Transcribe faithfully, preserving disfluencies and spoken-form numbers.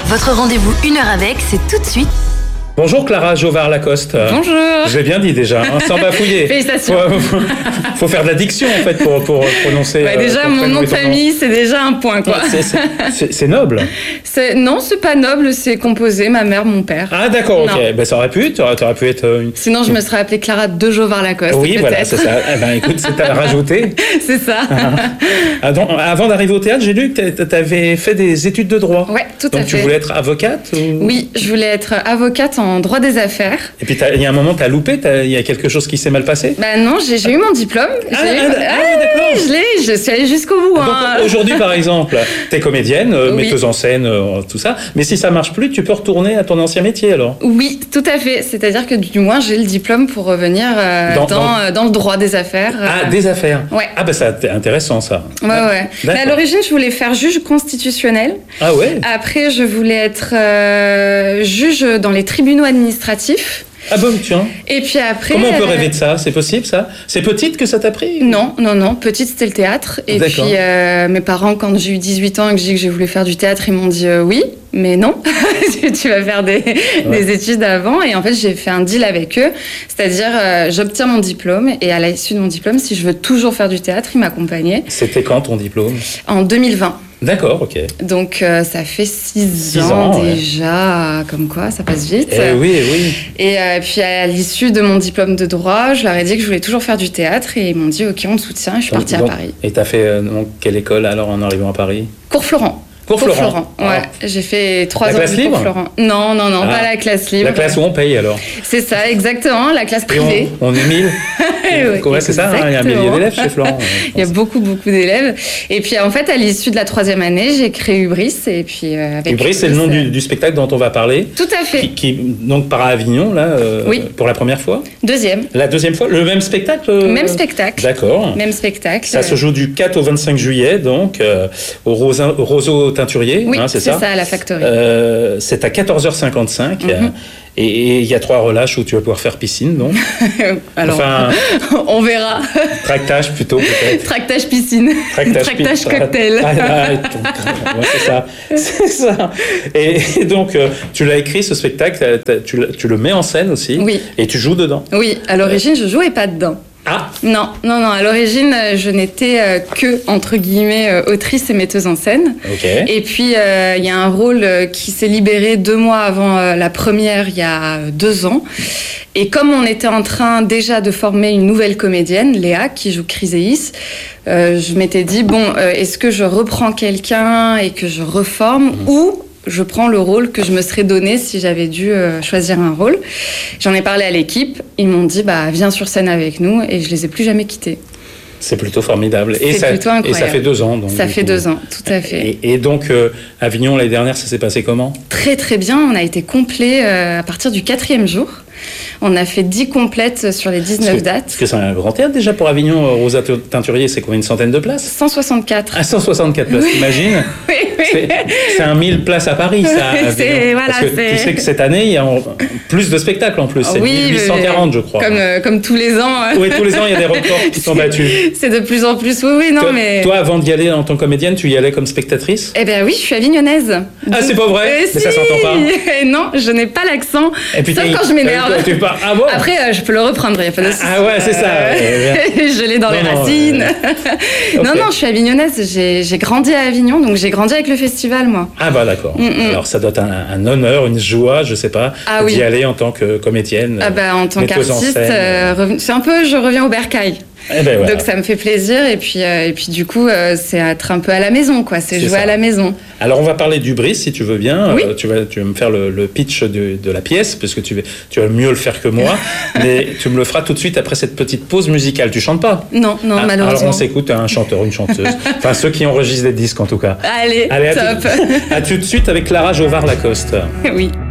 Votre rendez-vous une heure avec, c'est tout de suite. Bonjour Clara Jovard-Lacoste. Bonjour. Je l'ai bien dit déjà, hein, sans bafouiller. Félicitations. Faut, faut, faut faire de la diction en fait pour, pour prononcer. Ouais, déjà, euh, mon nom de famille, c'est déjà un point, quoi. C'est, c'est, c'est, c'est noble. C'est, non, c'est pas noble, c'est composé, ma mère, mon père. Ah d'accord, ok. Non. Ben, ça aurait pu, tu aurais, aurais pu être... Une... Sinon, je me serais appelée Clara de Jovard-Lacoste. Oui, peut-être. voilà, c'est ça. Eh ben, écoute, c'est à rajouter. C'est ça. Ah, donc, avant d'arriver au théâtre, j'ai lu que tu avais fait des études de droit. Ouais, tout donc, à fait. tu voulais être avocate ou... Oui, je voulais être avocate en droit des affaires. Et puis, il y a un moment, tu as loupé, il y a quelque chose qui s'est mal passé. Bah non, j'ai, j'ai eu mon diplôme. Ah, J'ai eu- ah, ah, oui, d'accord. je l'ai, je suis allée jusqu'au bout. Donc, hein. aujourd'hui, par exemple, tu es comédienne, euh, Oui. metteuse en scène, euh, tout ça. Mais si ça marche plus, tu peux retourner à ton ancien métier alors. Oui, tout à fait. C'est-à-dire que du moins, j'ai le diplôme pour revenir euh, Dans- dans, dans- euh, dans le droit des affaires. Ah, euh, des affaires. Ouais. Ah, bah, c'est intéressant ça. Ouais, ouais. Mais à D'accord. l'origine, je voulais faire juge constitutionnel. Ah, ouais. Après, je voulais être euh, juge dans les tribunaux administratifs. Ah, bon, tiens. Et puis après. Comment on peut euh, rêver de ça? C'est possible ça? C'est petite que ça t'a pris? Non, non, non. Petite, c'était le théâtre. Et D'accord. puis, euh, mes parents, quand j'ai eu dix-huit ans et que j'ai dit que je voulais faire du théâtre, ils m'ont dit euh, oui, mais non. Tu vas faire des, Ouais. des études avant. Et en fait, j'ai fait un deal avec eux. C'est-à-dire, euh, j'obtiens mon diplôme. Et à l'issue de mon diplôme, si je veux toujours faire du théâtre, ils m'accompagnaient. C'était quand ton diplôme? En deux mille vingt. D'accord, ok. Donc, euh, ça fait six, Six ans, ans, ouais. déjà. Comme quoi, ça passe vite. Eh oui, eh oui. Et euh, puis à l'issue de mon diplôme de droit, je leur ai dit que je voulais toujours faire du théâtre et ils m'ont dit ok, on te soutient. Et je suis Donc- partie donc- à Paris. Et t'as fait euh, donc, quelle école alors en arrivant à Paris? Cours Florent. Cours Florent. Ouais, Ah. j'ai fait trois La ans classe de libre cours Florent. Non, non, non, Ah. pas la classe libre. La classe où on paye alors? C'est ça, exactement, la classe Et on, privée. on est mille? Ouais, Ouais, c'est ça, hein, il y a un millier exactement. d'élèves chez Florent. Il y a beaucoup, beaucoup d'élèves. Et puis en fait, à l'issue de la troisième année, j'ai créé Hubris. Et puis euh, avec Hubris, c'est le nom Hubris, du, du spectacle dont on va parler. Tout à fait. Qui, qui donc part à Avignon là euh, Oui. pour la première fois. Deuxième. La deuxième fois, le même spectacle. euh, Même spectacle. D'accord. Même spectacle. Ça se joue du quatre au vingt-cinq juillet, donc euh, au, Rosin- au Roseau Teinturier, Oui, hein, c'est ça, à la Factory. Euh, c'est à quatorze heures cinquante-cinq. Mhm. euh, et et il y a trois relâches où tu vas pouvoir faire piscine, donc. Alors, Enfin, on verra. tractage plutôt peut-être. Tractage piscine. Tractage, Tractage pi- cocktail. Ah, ah, ouais, c'est ça. C'est ça. Et, et donc, euh, tu l'as écrit, ce spectacle, t'as- t'as- tu, le- tu le mets en scène aussi. Oui. Et tu joues dedans. Oui, à l'origine, je jouais pas dedans. Ah, Non, non, non. À l'origine, euh, je n'étais euh, que, entre guillemets, euh, autrice et metteuse en scène. ok. Et puis, euh, il y a un rôle euh, qui s'est libéré deux mois avant euh, la première, il y a euh, deux ans. Et comme on était en train déjà de former une nouvelle comédienne, Léa, qui joue Chryséis, euh, je m'étais dit, bon, euh, est-ce que je reprends quelqu'un et que je reforme ou je prends le rôle que je me serais donné si j'avais dû euh, choisir un rôle. J'en ai parlé à l'équipe, ils m'ont dit, bah, viens sur scène avec nous, et je les ai plus jamais quittés. C'est plutôt formidable. Et C'est ça, plutôt et incroyable. ça fait deux ans. Donc, Ça du fait coup. deux ans, tout à fait. Et, et donc, euh, Avignon, l'année dernière, ça s'est passé comment? Très très bien, on a été complet euh, à partir du quatrième jour. On a fait dix complètes sur les Parce dix-neuf que- dates. Parce que c'est un grand théâtre déjà pour Avignon. euh, Rosa Teinturier, c'est combien, une centaine de places? cent soixante-quatre. Ah, cent soixante-quatre places, t'imagines? Oui, oui. C'est c'est un mille places à Paris, ça. Ouais, Avignon. c'est- voilà, Parce que c'est- tu sais que cette année, il y a en- plus de spectacles en plus. C'est Oui, mille huit cent quarante, je crois. Comme, euh, comme tous les ans. euh, Oui, tous les ans, il y a des records qui sont battus. C'est de plus en plus. Oui, oui, non, toi, mais. toi, avant d'y aller en tant que comédienne, tu y allais comme spectatrice? Eh bien oui, je suis avignonnaise. Ah, c'est pas vrai? Eh Mais ça si. s'entend pas. Eh non, je n'ai pas l'accent. Et puis, Sauf t'es- quand je m'énerve. tu- tu pars- Ah bon? Après, euh, je peux le reprendre, il n'y a pas de souci. Ah ouais, c'est ça. Euh, je l'ai dans Non, les non, racines. euh, Non, ok. non, je suis avignonnaise. J'ai j'ai grandi à Avignon, donc j'ai grandi avec le festival, moi. Ah bah d'accord. Mm, mm. Alors ça doit être un, un honneur, une joie, je sais pas, Ah d'y oui. aller en tant que comédienne. Ah bah, en tant metteuse en qu'artiste, scène. euh, reven- c'est un peu, je reviens au bercail. Eh ben voilà. Donc ça me fait plaisir et puis euh, et puis du coup euh, c'est être un peu à la maison quoi, c'est C'est jouer ça. à la maison. Alors on va parler du Brice si tu veux bien. Oui. Euh, tu vas tu vas me faire le, le pitch de, de la pièce parce que tu vas tu vas mieux le faire que moi, mais tu me le feras tout de suite après cette petite pause musicale. Tu chantes pas? Non non Ah, malheureusement. Alors on s'écoute un chanteur, une chanteuse. Enfin ceux qui enregistrent des disques en tout cas. Allez, Allez, à top. tout, à tout de suite avec Clara Jovard-Lacoste. Oui.